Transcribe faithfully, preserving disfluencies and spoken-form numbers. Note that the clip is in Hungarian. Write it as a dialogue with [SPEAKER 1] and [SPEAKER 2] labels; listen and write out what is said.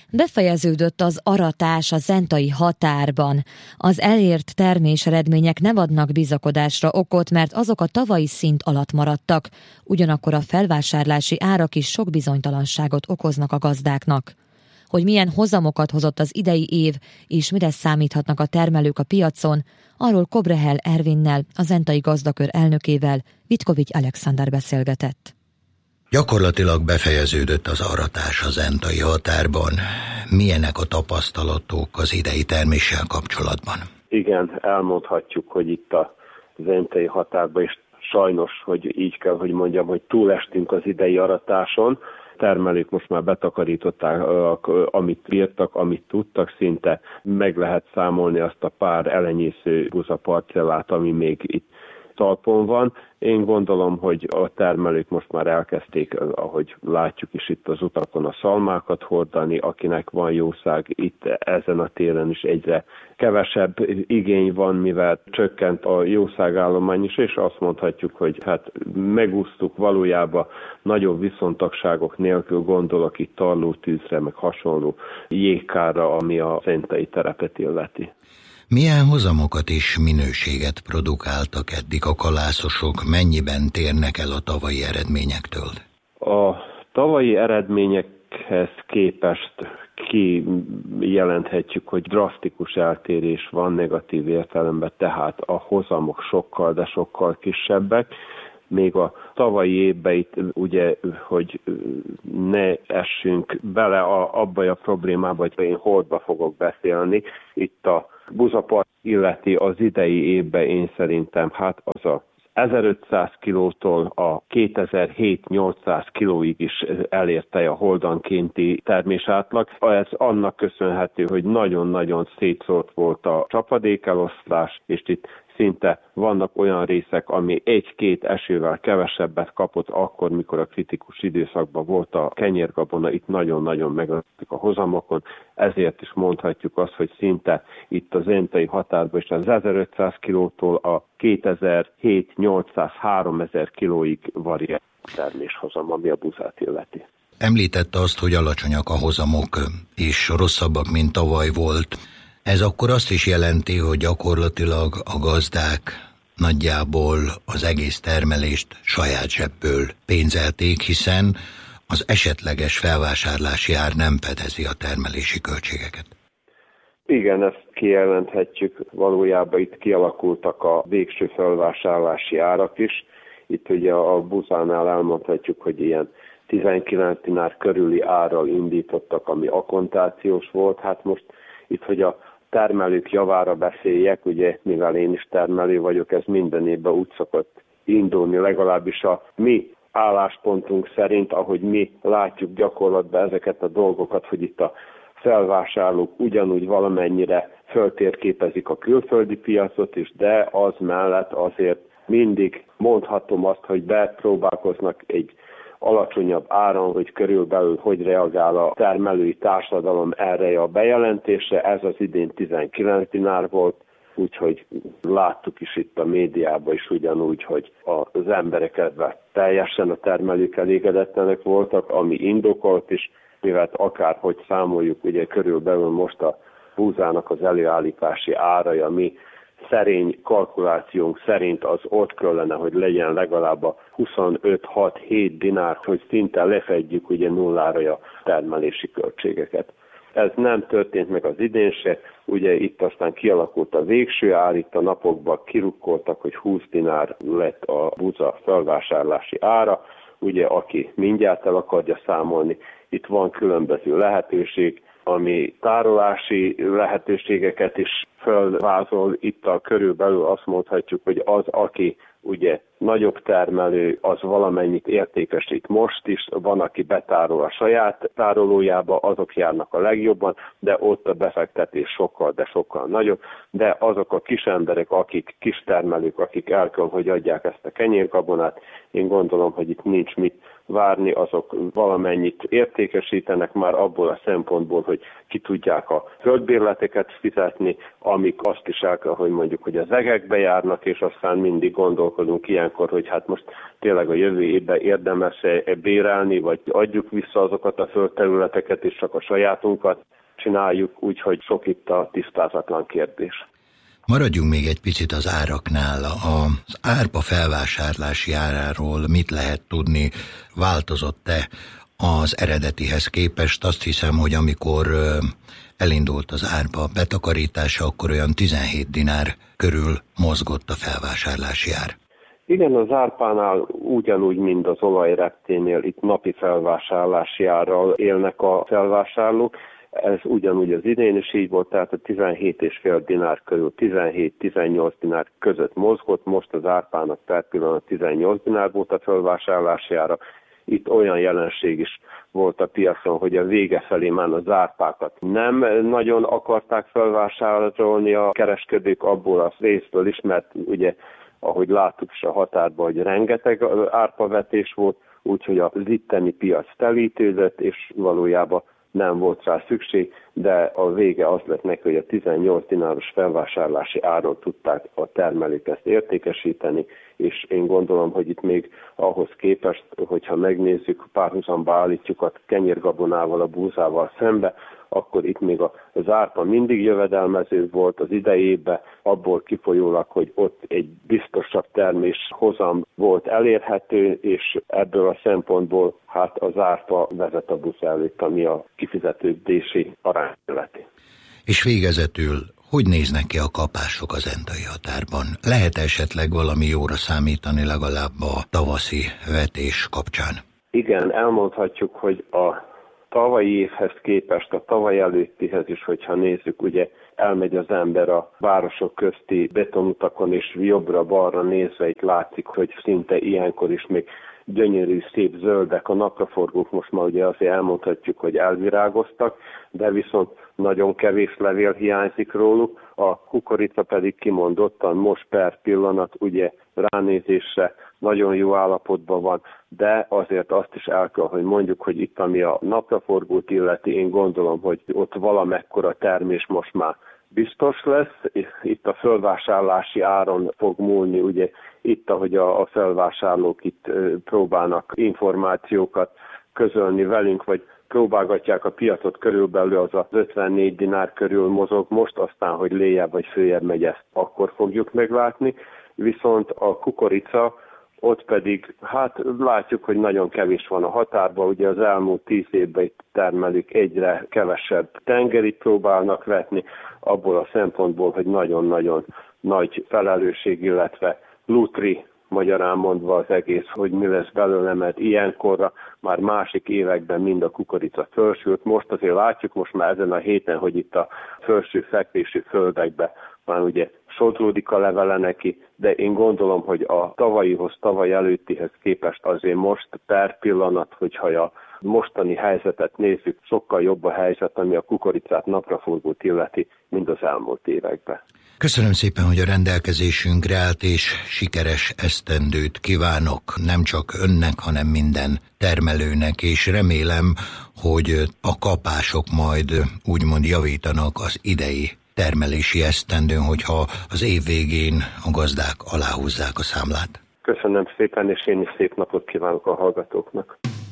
[SPEAKER 1] Befejeződött az aratás a zentai határban. Az elért terméseredmények nem adnak bizakodásra okot, mert azok a tavalyi szint alatt maradtak, ugyanakkor a felvásárlási árak is sok bizonytalanságot okoznak a gazdáknak. Hogy milyen hozamokat hozott az idei év, és mire számíthatnak a termelők a piacon, arról Kobrehel Ervinnel, a zentai gazdakör elnökével Vitkovics Alexander beszélgetett.
[SPEAKER 2] Gyakorlatilag befejeződött az aratás a zentai határban. Milyenek a tapasztalatok az idei terméssel kapcsolatban?
[SPEAKER 3] Igen, elmondhatjuk, hogy itt a zentai határban is sajnos, hogy így kell, hogy mondjam, hogy túlestünk az idei aratáson. Termelők most már betakarították, amit bírtak, amit tudtak, szinte meg lehet számolni azt a pár elenyésző buzaparcellát, ami még itt talpon van. Én gondolom, hogy a termelők most már elkezdték, ahogy látjuk is itt az utakon, a szalmákat hordani, akinek van jószág, itt ezen a téren is egyre kevesebb igény van, mivel csökkent a jószágállomány is, és azt mondhatjuk, hogy hát megúsztuk valójában nagyobb viszontagságok nélkül, gondolok itt tarlótűzre, meg hasonló jégkárra, ami a zentai terepet illeti.
[SPEAKER 2] Milyen hozamokat és minőséget produkáltak eddig a kalászosok, mennyiben térnek el a tavalyi eredményektől?
[SPEAKER 3] A tavalyi eredményekhez képest kijelenthetjük, hogy drasztikus eltérés van negatív értelemben, tehát a hozamok sokkal, de sokkal kisebbek. Még a tavalyi évben itt ugye, hogy ne essünk bele a, abba a problémába, hogy én hordba fogok beszélni. Itt a buzapart illeti az idei évben én szerintem hát az a ezerötszáz kilótól a kétezer-hét-nyolcszáz kilóig is elérte a holdankénti termésátlag. Ez annak köszönhető, hogy nagyon-nagyon szétszórt volt a csapadékeloszlás, és itt szinte vannak olyan részek, ami egy-két esővel kevesebbet kapott akkor, mikor a kritikus időszakban volt a kenyérgabona, itt nagyon-nagyon megadtuk a hozamokon, ezért is mondhatjuk azt, hogy szinte itt a zentai határban is az ezerötszáz kilótól a kétezer-hét-nyolcszáz-háromezer kilóig variál terméshozam, ami a buzát illeti.
[SPEAKER 2] Említette azt, hogy alacsonyak a hozamok, és rosszabbak, mint tavaly volt. Ez akkor azt is jelenti, hogy gyakorlatilag a gazdák nagyjából az egész termelést saját zsebből pénzelték, hiszen az esetleges felvásárlási ár nem fedezi a termelési költségeket.
[SPEAKER 3] Igen, ezt kijelenthetjük. Valójában itt kialakultak a végső felvásárlási árak is. Itt ugye a buzánál elmondhatjuk, hogy ilyen tizenkilenc dinár körüli árral indítottak, ami akkontációs volt. Hát most itt, hogy a termelők javára beszéljek, ugye mivel én is termelő vagyok, ez minden évben úgy szokott indulni, legalábbis a mi álláspontunk szerint, ahogy mi látjuk gyakorlatban ezeket a dolgokat, hogy itt a felvásárlók ugyanúgy valamennyire föltérképezik a külföldi piacot is, de az mellett azért mindig mondhatom azt, hogy bepróbálkoznak egy alacsonyabb áron, hogy körülbelül hogy reagál a termelői társadalom erre a bejelentésre. Ez az idén tizenkilenc dinár volt, úgyhogy láttuk is itt a médiában is ugyanúgy, hogy az emberek ebben teljesen a termelők elégedetlenek voltak, ami indokolt is, mivel akárhogy számoljuk, ugye körülbelül most a búzának az előállítási ára, ami szerény kalkulációnk szerint az ott kellene, hogy legyen legalább a huszonöt hat hét dinár, hogy szinte lefedjük ugye nullára a termelési költségeket. Ez nem történt meg az idén se, ugye itt aztán kialakult a végső ár, itt a napokban kirukkoltak, hogy húsz dinár lett a búza felvásárlási ára, ugye aki mindjárt el akarja számolni, itt van különböző lehetőség, ami tárolási lehetőségeket is fölvázol. Itt a körülbelül azt mondhatjuk, hogy az, aki ugye nagyobb termelő, az valamennyit értékesít most is, van, aki betárol a saját tárolójába, azok járnak a legjobban, de ott a befektetés sokkal, de sokkal nagyobb, de azok a kis emberek, akik kis termelők, akik el kell, hogy adják ezt a kenyérgabonát, én gondolom, hogy itt nincs mit várni, azok valamennyit értékesítenek már abból a szempontból, hogy ki tudják a földbérleteket fizetni, amik azt is el kell, hogy mondjuk, hogy az egekbe járnak, és aztán mindig gondolkodunk ilyen ilyenkor, hogy hát most tényleg a jövő évben érdemes-e bérelni, vagy adjuk vissza azokat a földterületeket, és csak a sajátunkat csináljuk, úgyhogy sok itt a tisztázatlan kérdés.
[SPEAKER 2] Maradjunk még egy picit az áraknál. Az árpa felvásárlási áráról mit lehet tudni? Változott-e az eredetihez képest? Azt hiszem, hogy amikor elindult az árpa betakarítása, akkor olyan tizenhét dinár körül mozgott a felvásárlási ár.
[SPEAKER 3] Igen, az árpánál ugyanúgy, mint az olajrepténél, itt napi felvásárlási árral élnek a felvásárlók. Ez ugyanúgy az idén is így volt, tehát a tizenhét és fél dinár körül tizenhét-tizennyolc dinár között mozgott, most az árpának per pillanat tizennyolc dinár volt a felvásárlási ára. Itt olyan jelenség is volt a piacon, hogy a vége felé már az árpákat nem nagyon akarták felvásárolni a kereskedők abból a részből is, mert ugye, ahogy láttuk is a határban, hogy rengeteg árpavetés volt, úgyhogy az itteni piac telítődött, és valójában nem volt rá szükség, de a vége az lett neki, hogy a tizennyolc dináros felvásárlási áron tudták a termelők ezt értékesíteni, és én gondolom, hogy itt még ahhoz képest, hogyha megnézzük, párhuzamba állítjuk a kenyérgabonával, a búzával szembe, akkor itt még az árpa mindig jövedelmező volt az idejében, abból kifolyólag, hogy ott egy biztosabb termés hozam volt elérhető, és ebből a szempontból hát az árpa vezet a busz előtt, ami a kifizetődési arány illeti.
[SPEAKER 2] És végezetül, hogy néznek ki a kapások az entai határban? Lehet esetleg valami jóra számítani legalább a tavaszi vetés kapcsán?
[SPEAKER 3] Igen, elmondhatjuk, hogy a tavalyi évhez képest, a tavaly előttihez is, hogyha nézzük, ugye elmegy az ember a városok közti betonutakon, és jobbra-balra nézve itt látszik, hogy szinte ilyenkor is még gyönyörű, szép zöldek a napraforgók, most már ugye azért elmondhatjuk, hogy elvirágoztak, de viszont nagyon kevés levél hiányzik róluk, a kukorica pedig kimondottan most per pillanat ugye ránézésre nagyon jó állapotban van, de azért azt is el kell, hogy mondjuk, hogy itt ami a napraforgót illeti, én gondolom, hogy ott valamekkora termés most már biztos lesz, itt a felvásárlási áron fog múlni, ugye itt, ahogy a, a felvásárlók itt próbálnak információkat közölni velünk, vagy próbálgatják a piacot, körülbelül az az ötvennégy dinár körül mozog most, aztán, hogy léjebb vagy följebb megy, ezt akkor fogjuk meglátni, viszont a kukorica, ott pedig, hát látjuk, hogy nagyon kevés van a határban, ugye az elmúlt tíz évben itt termelik, egyre kevesebb tengerit próbálnak vetni, abból a szempontból, hogy nagyon-nagyon nagy felelősség, illetve lutri, magyarán mondva az egész, hogy mi lesz belőle, mert ilyenkorra már másik években mind a kukorica fölsült. Most azért látjuk, most már ezen a héten, hogy itt a felső fekvésű földekben már ugye sodródik a levele neki, de én gondolom, hogy a tavalyihoz, tavaly előttihez képest azért most per pillanat, hogyha a mostani helyzetet nézzük, sokkal jobb a helyzet, ami a kukoricát, napraforgót illeti, mint az elmúlt években.
[SPEAKER 2] Köszönöm szépen, hogy a rendelkezésünkre állt, és sikeres esztendőt kívánok nem csak önnek, hanem minden termelőnek, és remélem, hogy a kapások majd úgymond javítanak az idei termelési esztendőn, hogyha az év végén a gazdák aláhúzzák a számlát.
[SPEAKER 3] Köszönöm szépen, és én is szép napot kívánok a hallgatóknak.